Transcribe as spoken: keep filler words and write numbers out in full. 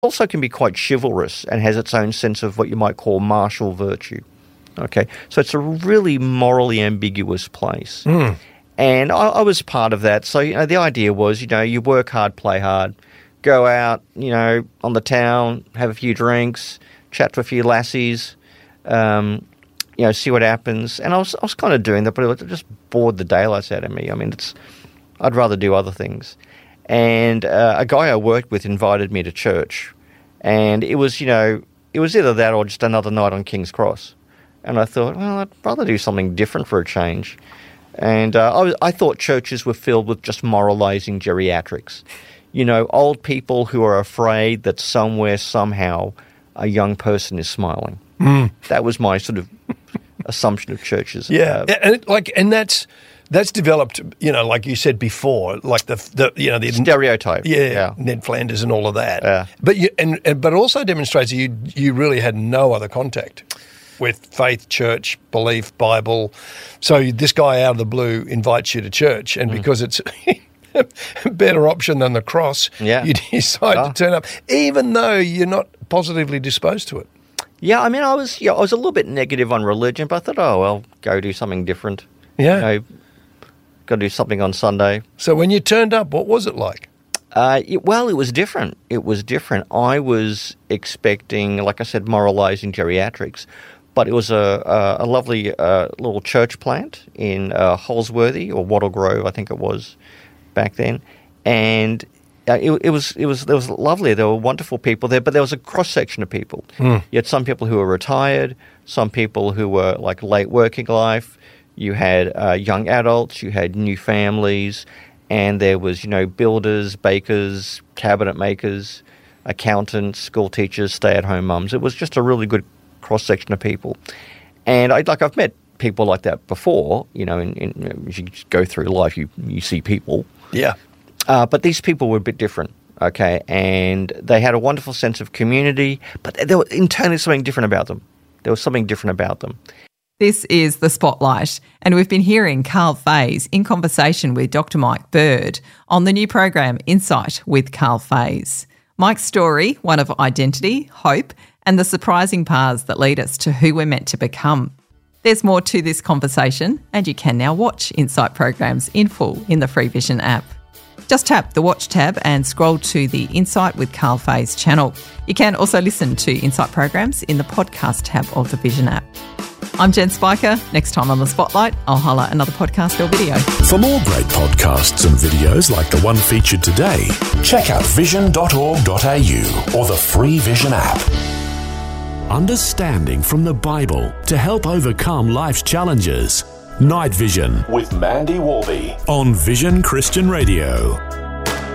also can be quite chivalrous and has its own sense of what you might call martial virtue. Okay, so it's a really morally ambiguous place. Mm. And I, I was part of that. So, you know, the idea was, you know, you work hard, play hard, go out, you know, on the town, have a few drinks, chat to a few lassies, um, you know, see what happens. And I was I was kind of doing that, but it just bored the daylights out of me. I mean, it's I'd rather do other things. And uh, a guy I worked with invited me to church. And it was, you know, it was either that or just another night on King's Cross. And I thought, well, I'd rather do something different for a change. And uh, I, was, I thought churches were filled with just moralizing geriatrics. You know, old people who are afraid that somewhere, somehow, a young person is smiling. Mm. That was my sort of assumption of churches. Yeah, Uh, and it, like, and that's that's developed. You know, like you said before, like the the you know the stereotype. Yeah, yeah. Ned Flanders and all of that. Yeah. But you and, and but it also demonstrates that you you really had no other contact with faith, church, belief, Bible. So this guy out of the blue invites you to church, and mm. because it's a better option than the cross, yeah. you decide oh. to turn up, even though you're not positively disposed to it. Yeah, I mean, I was yeah, I was a little bit negative on religion, but I thought, oh, well, go do something different. Yeah. You know, got to do something on Sunday. So when you turned up, what was it like? Uh, it, well, it was different. It was different. I was expecting, like I said, moralizing geriatrics. But it was a, a, a lovely uh, little church plant in uh, Holsworthy or Wattle Grove, I think it was back then, and uh, it, it was it was it was lovely. There were wonderful people there, but there was a cross section of people. Mm. You had some people who were retired, some people who were like late working life. You had uh, young adults, you had new families, and there was you know builders, bakers, cabinet makers, accountants, school teachers, stay-at-home mums. It was just a really good cross-section of people. And I like I've met people like that before, you know, in, in, as you go through life, you, you see people. Yeah. Uh, but these people were a bit different, okay? And they had a wonderful sense of community, but there was internally something different about them. There was something different about them. This is The Spotlight, and we've been hearing Carl Faze in conversation with Doctor Mike Bird on the new program Insight with Carl Faze. Mike's story, one of identity, hope, and the surprising paths that lead us to who we're meant to become. There's more to this conversation, and you can now watch Insight programs in full in the Free Vision app. Just tap the Watch tab and scroll to the Insight with Carl Faze channel. You can also listen to Insight programs in the podcast tab of the Vision app. I'm Jen Spiker. Next time on The Spotlight, I'll highlight another podcast or video. For more great podcasts and videos like the one featured today, check out vision dot org dot a u or the Free Vision app. Understanding from the Bible to help overcome life's challenges. Night Vision with Mandy Warby on Vision Christian Radio.